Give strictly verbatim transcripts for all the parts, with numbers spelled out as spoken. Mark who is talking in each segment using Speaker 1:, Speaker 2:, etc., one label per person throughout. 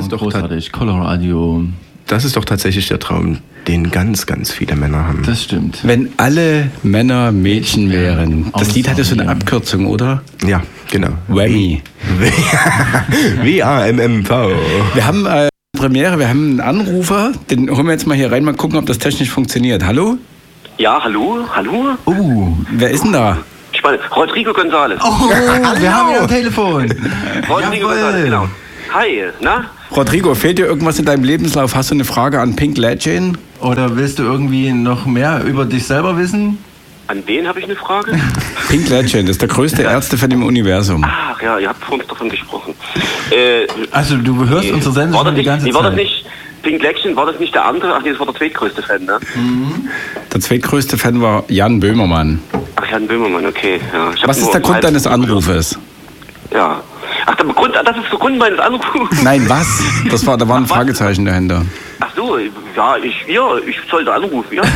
Speaker 1: ist doch
Speaker 2: großartig. Color-Radio.
Speaker 1: Das ist doch tatsächlich der Traum, den ganz, ganz viele Männer haben.
Speaker 2: Das stimmt.
Speaker 3: Wenn alle Männer Mädchen wären. Das Lied hatte so eine Abkürzung, oder?
Speaker 1: Ja, genau.
Speaker 3: Whammy.
Speaker 1: W A M M V.
Speaker 3: Wir haben äh, Premiere, wir haben einen Anrufer. Den holen wir jetzt mal hier rein, mal gucken, ob das technisch funktioniert. Hallo?
Speaker 4: Ja, hallo, hallo?
Speaker 3: Uh, wer ist denn da?
Speaker 4: Ich meine, Rodrigo González.
Speaker 2: Oh, wir haben ja am Telefon.
Speaker 4: Rodrigo González, genau. Hi, na?
Speaker 3: Rodrigo, fehlt dir irgendwas in deinem Lebenslauf? Hast du eine Frage an Pink Legend?
Speaker 2: Oder willst du irgendwie noch mehr über dich selber wissen?
Speaker 4: An wen habe ich eine Frage?
Speaker 3: Pink Legend ist der größte Ärztefan im Universum.
Speaker 4: Ach ja, ihr habt vorhin davon gesprochen. Äh,
Speaker 2: Also du hörst
Speaker 4: nee,
Speaker 2: unsere Sendung
Speaker 4: war das
Speaker 2: schon die
Speaker 4: nicht,
Speaker 2: ganze
Speaker 4: nee,
Speaker 2: Zeit.
Speaker 4: war das nicht Pink Legend, war das nicht der andere? Ach nee, das war der zweitgrößte Fan, ne?
Speaker 3: Der zweitgrößte Fan war Jan Böhmermann.
Speaker 4: Ach, Jan Böhmermann, okay. Ja, ich hab
Speaker 3: Was ist
Speaker 4: nur
Speaker 3: der Grund
Speaker 4: halb-
Speaker 3: deines Anrufes?
Speaker 4: Ja. Ach, der Grund, das ist der Grund meines Anrufs.
Speaker 3: Nein, was? Das war, da war ein Fragezeichen dahinter.
Speaker 4: Ach so, ja, ich, ja, ich sollte anrufen, ja.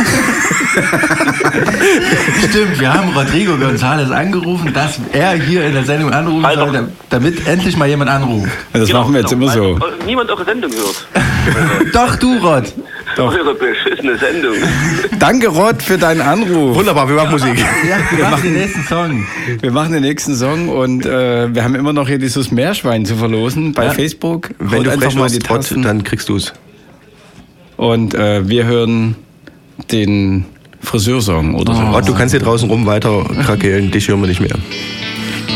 Speaker 2: Stimmt, wir haben Rodrigo González angerufen, dass er hier in der Sendung anrufen
Speaker 4: Alter.
Speaker 2: soll, da- damit endlich mal jemand anruft.
Speaker 3: Das
Speaker 4: Genau,
Speaker 3: machen wir jetzt
Speaker 4: genau,
Speaker 3: immer so.
Speaker 4: weil, äh, niemand eure Sendung hört.
Speaker 2: Doch, du, Rod.
Speaker 4: Eure beschissene Sendung.
Speaker 3: Danke, Rod, für deinen Anruf.
Speaker 1: Wunderbar, wir machen Musik.
Speaker 2: Ja, wir machen den nächsten Song.
Speaker 3: Wir machen den nächsten Song und äh, wir haben immer noch hier dieses Meerschwein zu verlosen bei
Speaker 2: Ja.
Speaker 3: Facebook.
Speaker 1: Wenn
Speaker 3: Haut
Speaker 1: du
Speaker 3: einfach
Speaker 1: frech
Speaker 3: mal die
Speaker 1: wirst, Rod,
Speaker 3: Tasten.
Speaker 1: dann kriegst du's.
Speaker 3: Und äh, wir hören den Friseursong oder so.
Speaker 1: Rod, du kannst hier draußen rum weiter krakeelen, dich hören wir nicht mehr.